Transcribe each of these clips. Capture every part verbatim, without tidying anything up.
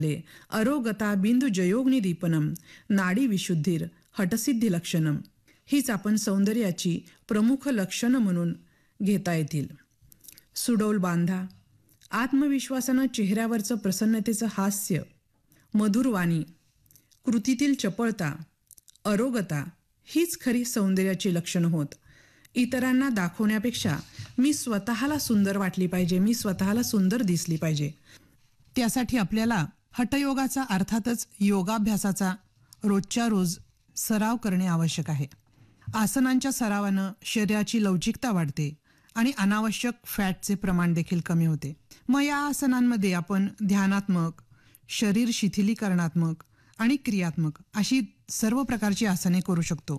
अरोगता बिंदू जयोग्नि दीपनम नाडी विशुद्धीर हटसिद्धी लक्षणम हीच आपण सौंदर्याची प्रमुख लक्षणं म्हणून घेता येतील. सुडौल बांधा, आत्मविश्वासानं चेहऱ्यावरचं प्रसन्नतेचं हास्य, मधुर वाणी, कृतीतील चपळता, अरोगता हीच खरी सौंदर्याची लक्षणं होत. इतरांना दाखवण्यापेक्षा मी स्वतःला सुंदर वाटली पाहिजे, मी स्वतःला सुंदर दिसली पाहिजे. त्यासाठी आपल्याला हठयोगाचा अर्थातच योगाभ्यासाचा रोजच्या रोज सराव करणे आवश्यक आहे. आसनांच्या सरावानं शरीराची लवचिकता वाढते आणि अनावश्यक फॅटचे प्रमाण देखील कमी होते. मग या आसनांमध्ये आपण ध्यानात्मक, शरीर शिथिलीकरणात्मक आणि क्रियात्मक अशी सर्व प्रकारची आसने करू शकतो.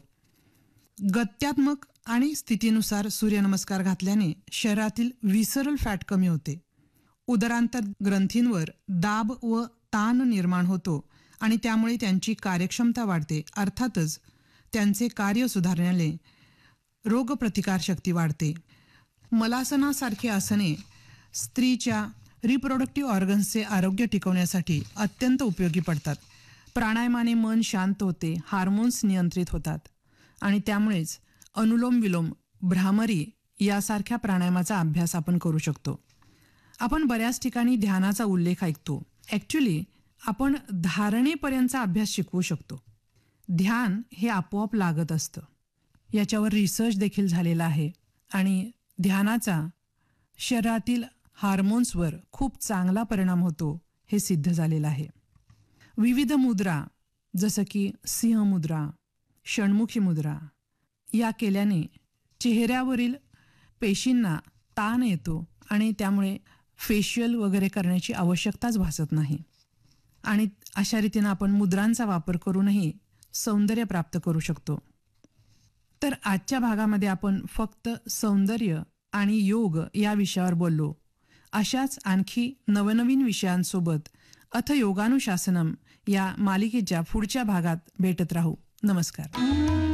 गत्यात्मक आणि स्थितीनुसार सूर्यनमस्कार घातल्याने शरीरातील विसरल फॅट कमी होते. उदरांतर ग्रंथींवर दाब व ताण निर्माण होतो आणि त्यामुळे त्यांची कार्यक्षमता वाढते. अर्थातच त्यांचे कार्य सुधारण्याने रोगप्रतिकारशक्ती वाढते. मलासनासारखी आसने स्त्रीच्या रिप्रोडक्टिव्ह ऑर्गन्सचे आरोग्य टिकवण्यासाठी अत्यंत उपयोगी पडतात. प्राणायामाने मन शांत होते, हार्मोन्स नियंत्रित होतात आणि त्यामुळेच अनुलोम विलोम, भ्रामरी यासारख्या प्राणायामाचा अभ्यास आपण करू शकतो. आपण बऱ्याच ठिकाणी ध्यानाचा उल्लेख ऐकतो. ॲक्च्युली आपण धारणेपर्यंतचा अभ्यास शिकवू शकतो. ध्यान हे आपोआप लागत असतं. याच्यावर रिसर्च देखील झालेला आहे आणि ध्यानाचा शरीरातील हार्मोन्सवर खूप चांगला परिणाम होतो हे सिद्ध झालेलं आहे. विविध मुद्रा जसं की सिंह मुद्रा, षण्मुखी मुद्रा या केल्याने चेहऱ्यावरील पेशींना ताण येतो आणि त्यामुळे फेशियल वगैरे करण्याची आवश्यकताच भासत नाही. आणि अशा रीतीनं आपण मुद्रांचा वापर करूनही सौंदर्य प्राप्त करू शकतो. तर आजच्या भागामध्ये आपण फक्त सौंदर्य आणि योग या विषयावर बोललो. अशाच आणखी नवनवीन विषयांसोबत अथ योगानुशासनम या मालिकेच्या पुढच्या भागात भेटत राहू. नमस्कार.